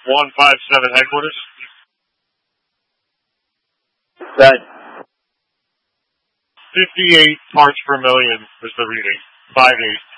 157 headquarters. Good. 58 parts per million was the reading. 58.